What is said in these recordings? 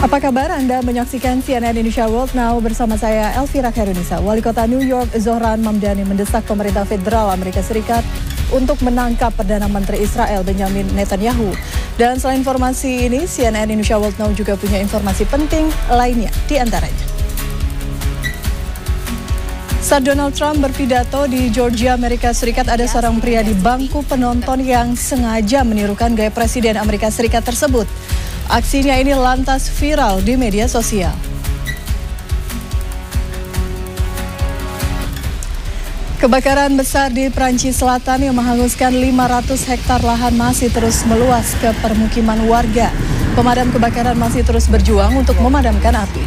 Apa kabar? Anda menyaksikan CNN Indonesia World Now bersama saya Elvira Khairunisa. Wali Kota New York Zohran Mamdani mendesak pemerintah federal Amerika Serikat untuk menangkap Perdana Menteri Israel Benjamin Netanyahu. Dan selain informasi ini, CNN Indonesia World Now juga punya informasi penting lainnya, di antaranya. Saat Donald Trump berpidato di Georgia, Amerika Serikat, ada seorang pria di bangku penonton yang sengaja menirukan gaya Presiden Amerika Serikat tersebut. Aksinya ini lantas viral di media sosial. Kebakaran besar di Prancis Selatan yang menghanguskan 500 hektar lahan masih terus meluas ke permukiman warga. Pemadam kebakaran masih terus berjuang untuk memadamkan api.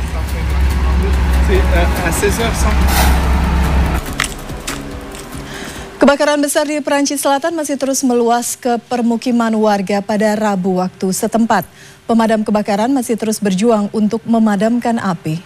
Kebakaran besar di Prancis Selatan masih terus meluas ke permukiman warga pada Rabu waktu setempat. Pemadam kebakaran masih terus berjuang untuk memadamkan api.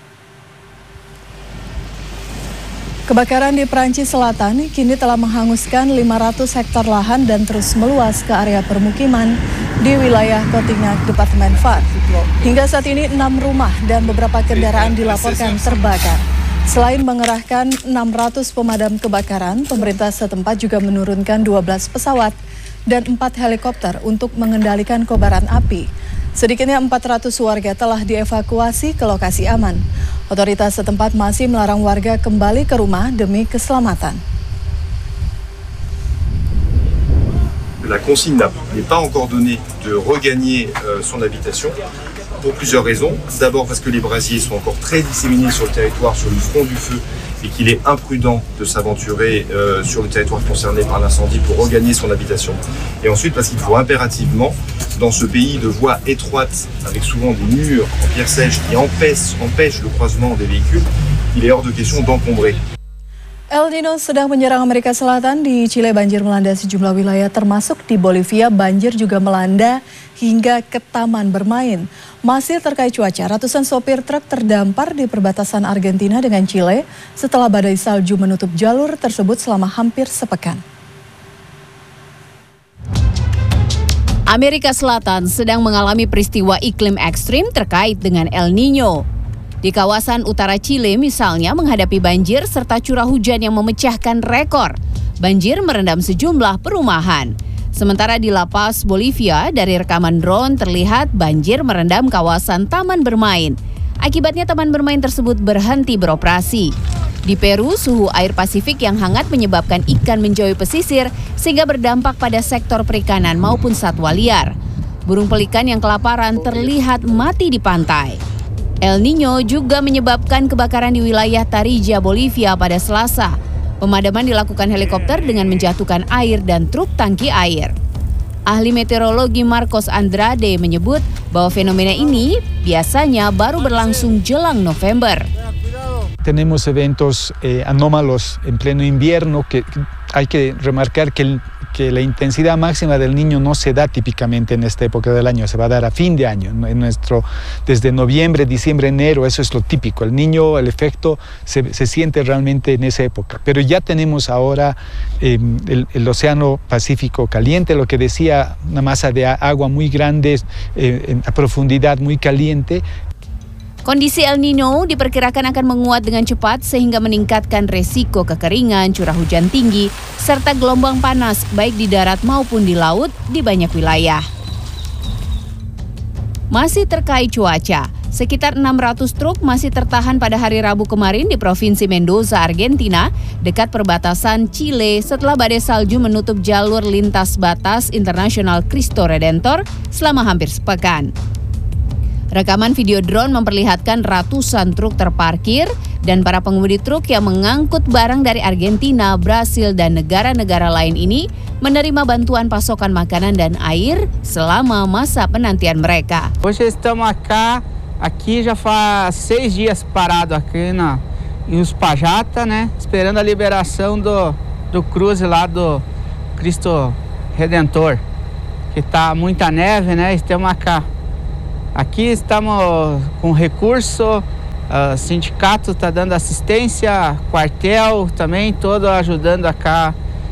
Kebakaran di Prancis Selatan kini telah menghanguskan 500 hektar lahan dan terus meluas ke area permukiman di wilayah Cotignac, Departemen Var. Hingga saat ini 6 rumah dan beberapa kendaraan dilaporkan terbakar. Selain mengerahkan 600 pemadam kebakaran, pemerintah setempat juga menurunkan 12 pesawat dan 4 helikopter untuk mengendalikan kobaran api. Sedikitnya 400 warga telah dievakuasi ke lokasi aman. Otoritas setempat masih melarang warga kembali ke rumah demi keselamatan. La consigne n'est pas encore donnée de regagner son habitation pour plusieurs raisons. D'abord parce que les brasiers sont encore très disséminés sur le territoire, sur le front du feu, et qu'il est imprudent de s'aventurer sur le territoire concerné par l'incendie pour regagner son habitation. Et ensuite parce qu'il faut impérativement, dans ce pays de voies étroites, avec souvent des murs en pierre sèche qui empêchent le croisement des véhicules, il est hors de question d'encombrer. El Nino sedang menyerang Amerika Selatan. Di Chile banjir melanda sejumlah wilayah termasuk di Bolivia. Banjir juga melanda hingga ke taman bermain. Masih terkait cuaca, ratusan sopir truk terdampar di perbatasan Argentina dengan Chile setelah badai salju menutup jalur tersebut selama hampir sepekan. Amerika Selatan sedang mengalami peristiwa iklim ekstrim terkait dengan El Nino. Di kawasan utara Chile misalnya menghadapi banjir serta curah hujan yang memecahkan rekor. Banjir merendam sejumlah perumahan. Sementara di La Paz, Bolivia, dari rekaman drone terlihat banjir merendam kawasan taman bermain. Akibatnya taman bermain tersebut berhenti beroperasi. Di Peru, suhu air Pasifik yang hangat menyebabkan ikan menjauhi pesisir sehingga berdampak pada sektor perikanan maupun satwa liar. Burung pelikan yang kelaparan terlihat mati di pantai. El Nino juga menyebabkan kebakaran di wilayah Tarija, Bolivia pada Selasa. Pemadaman dilakukan helikopter dengan menjatuhkan air dan truk tangki air. Ahli meteorologi Marcos Andrade menyebut bahwa fenomena ini biasanya baru berlangsung jelang November. Tenemos eventos anómalos en pleno invierno que hay que remarcar que la intensidad máxima del Niño no se da típicamente en esta época del año, se va a dar a fin de año. Desde noviembre, diciembre, enero, eso es lo típico. El Niño, el efecto se siente realmente en esa época. Pero ya tenemos ahora el Océano Pacífico caliente, lo que decía, una masa de agua muy grande, a profundidad muy caliente. Kondisi El Nino diperkirakan akan menguat dengan cepat sehingga meningkatkan resiko kekeringan, curah hujan tinggi, serta gelombang panas baik di darat maupun di laut di banyak wilayah. Masih terkait cuaca, sekitar 600 truk masih tertahan pada hari Rabu kemarin di Provinsi Mendoza, Argentina, dekat perbatasan Chile setelah badai salju menutup jalur lintas batas Internasional Cristo Redentor selama hampir sepekan. Rekaman video drone memperlihatkan ratusan truk terparkir dan para pengemudi truk yang mengangkut barang dari Argentina, Brasil, dan negara-negara lain ini menerima bantuan pasokan makanan dan air selama masa penantian mereka. Hoje estamos aqui já faz 6 dias parado aqui em Uspallata, né? Esperando a liberação do cruze lá do Cristo Redentor, que tá muita neve, né? Estamos Aqui estamos com recurso, sindicato está dando assistência, quartel também, todo ajudando